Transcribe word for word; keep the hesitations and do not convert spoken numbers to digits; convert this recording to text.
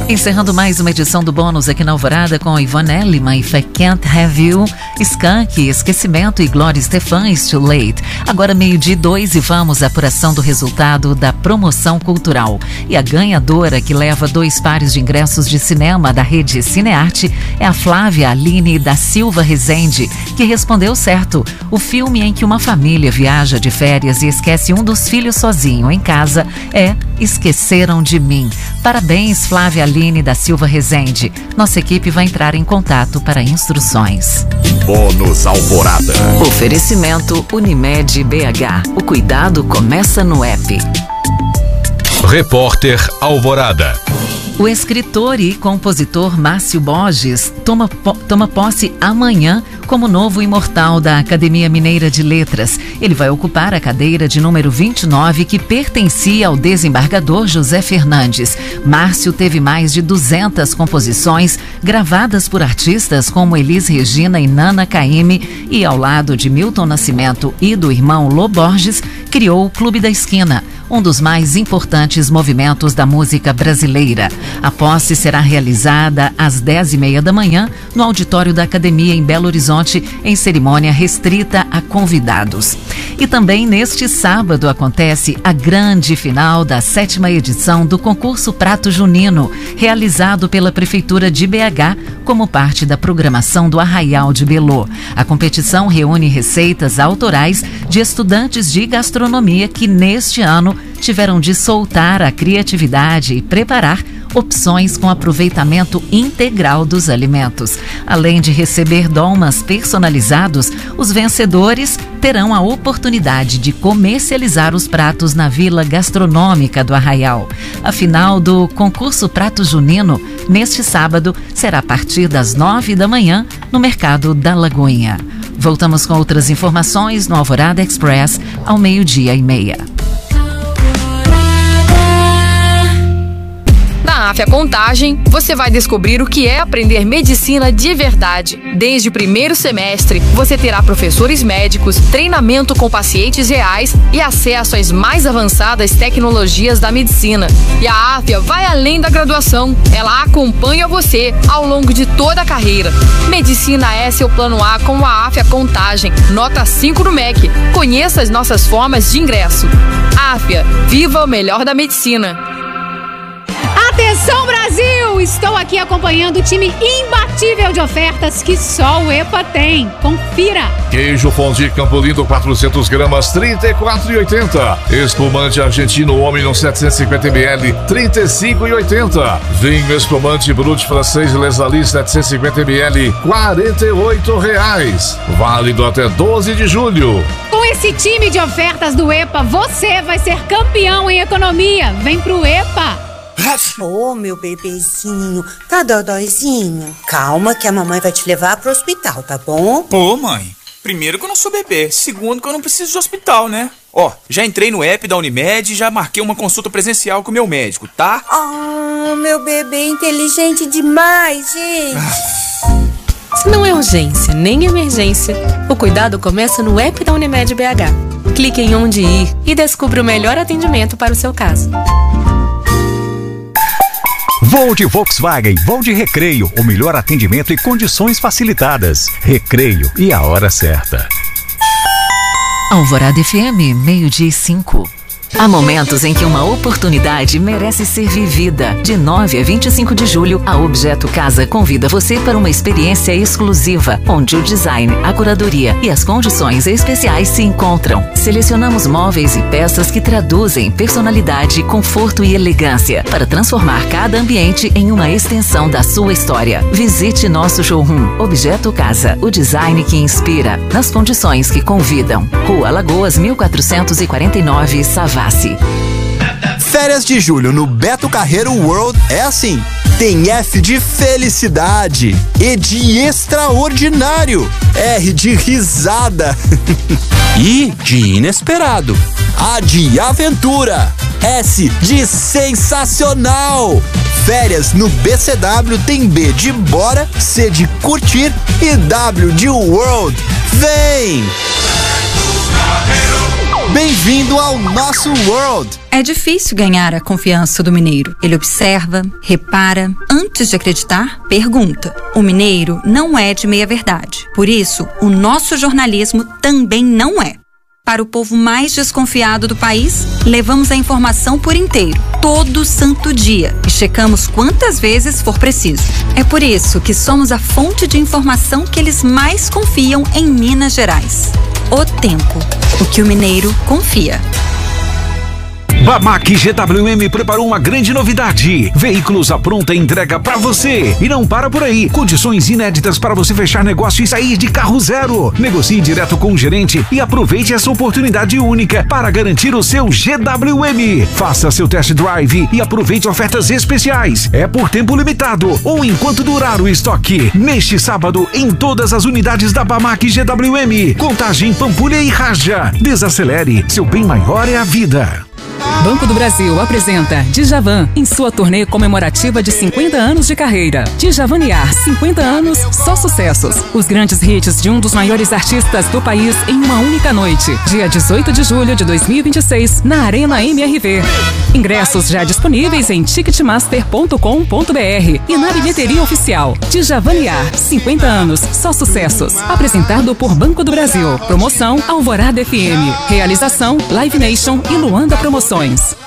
Encerrando mais uma edição do Bônus aqui na Alvorada com Ivone Elliman, If I Can't Have You, Skank, Esquecimento e Glória Estefan, It's Too Late. Agora meio-dia e dois e vamos à apuração do resultado da promoção cultural. E a ganhadora que leva dois pares de ingressos de cinema da rede Cinearte é a Flávia Aline da Silva Rezende, que respondeu certo. O filme em que uma família viaja de férias e esquece um dos filhos sozinho em casa é Esqueceram de Mim. Parabéns, Flávia Aline da Silva Rezende. Nossa equipe vai entrar em contato para instruções. Bônus Alvorada. Oferecimento Unimed B H. O cuidado começa no app. Repórter Alvorada. O escritor e compositor Márcio Borges toma, toma posse amanhã como novo imortal da Academia Mineira de Letras. Ele vai ocupar a cadeira de número vinte e nove, que pertencia ao desembargador José Fernandes. Márcio teve mais de duzentas composições gravadas por artistas como Elis Regina e Nana Caymmi, e ao lado de Milton Nascimento e do irmão Lô Borges, criou o Clube da Esquina, um dos mais importantes movimentos da música brasileira. A posse será realizada às dez e meia da manhã no auditório da Academia em Belo Horizonte, em cerimônia restrita a convidados. E também neste sábado acontece a grande final da sétima edição do concurso Prato Junino, realizado pela Prefeitura de B H como parte da programação do Arraial de Belô. A competição reúne receitas autorais de estudantes de gastronomia que neste ano tiveram de soltar a criatividade e preparar opções com aproveitamento integral dos alimentos. Além de receber domas personalizados, os vencedores terão a oportunidade de comercializar os pratos na Vila Gastronômica do Arraial. A final do concurso Prato Junino, neste sábado, será a partir das nove da manhã, no Mercado da Lagoinha. Voltamos com outras informações no Alvorada Express, ao meio-dia e meia. Na Afya Contagem, você vai descobrir o que é aprender medicina de verdade. Desde o primeiro semestre, você terá professores médicos, treinamento com pacientes reais e acesso às mais avançadas tecnologias da medicina. E a Afya vai além da graduação. Ela acompanha você ao longo de toda a carreira. Medicina é seu plano A com a Afya Contagem. Nota cinco no M E C. Conheça as nossas formas de ingresso. Afya, viva o melhor da medicina. Atenção, Brasil! Estou aqui acompanhando o time imbatível de ofertas que só o EPA tem. Confira! Queijo fondue Campo Lindo, quatrocentas gramas, trinta e quatro reais e oitenta centavos. Espumante argentino Omnium, setecentos e cinquenta mililitros, trinta e cinco reais e oitenta centavos. Vinho espumante Brut francês Lesalie, setecentos e cinquenta mililitros, quarenta e oito reais. Válido até doze de julho. Com esse time de ofertas do EPA, você vai ser campeão em economia. Vem pro EPA! Ô, oh, meu bebezinho, tá dodóizinho? Calma que a mamãe vai te levar pro hospital, tá bom? Pô, mãe, primeiro que eu não sou bebê, segundo que eu não preciso de hospital, né? Ó, já entrei no app da Unimed e já marquei uma consulta presencial com o meu médico, tá? Oh, meu bebê inteligente demais, gente. Se não é urgência nem emergência, o cuidado começa no app da Unimed B H. Clique em onde ir e descubra o melhor atendimento para o seu caso. Voo de Volkswagen, voo de Recreio, o melhor atendimento e condições facilitadas. Recreio e a hora certa. Alvorada F M, meio-dia e cinco. Há momentos em que uma oportunidade merece ser vivida. De nove a vinte e cinco de julho, a Objeto Casa convida você para uma experiência exclusiva, onde o design, a curadoria e as condições especiais se encontram. Selecionamos móveis e peças que traduzem personalidade, conforto e elegância, para transformar cada ambiente em uma extensão da sua história. Visite nosso showroom Objeto Casa, o design que inspira, nas condições que convidam. Rua Alagoas, mil quatrocentos e quarenta e nove, Savassi. Férias de julho no Beto Carreiro World é assim. Tem F de felicidade, E de extraordinário, R de risada, I de inesperado, A de aventura, S de sensacional. Férias no B C W tem B de bora, C de curtir e W de world. Vem! Bem-vindo ao nosso World! É difícil ganhar a confiança do mineiro. Ele observa, repara, antes de acreditar, pergunta. O mineiro não é de meia-verdade. Por isso, o nosso jornalismo também não é. Para o povo mais desconfiado do país, levamos a informação por inteiro, todo santo dia, e checamos quantas vezes for preciso. É por isso que somos a fonte de informação que eles mais confiam em Minas Gerais. O Tempo, o que o mineiro confia. Bamac G W M preparou uma grande novidade. Veículos à pronta entrega para você. E não para por aí. Condições inéditas para você fechar negócio e sair de carro zero. Negocie direto com o gerente e aproveite essa oportunidade única para garantir o seu G W M. Faça seu test drive e aproveite ofertas especiais. É por tempo limitado ou enquanto durar o estoque. Neste sábado, em todas as unidades da Bamac G W M. Contagem Pampulha e Raja. Desacelere. Seu bem maior é a vida. Banco do Brasil apresenta Djavan em sua turnê comemorativa de cinquenta anos de carreira. Djavaniar, cinquenta anos, só sucessos. Os grandes hits de um dos maiores artistas do país em uma única noite. Dia dezoito de julho de dois mil e vinte e seis, na Arena M R V. Ingressos já disponíveis em ticketmaster ponto com ponto br e na bilheteria oficial. Djavaniar, cinquenta anos, só sucessos. Apresentado por Banco do Brasil. Promoção Alvorada F M. Realização Live Nation e Luanda Promoções.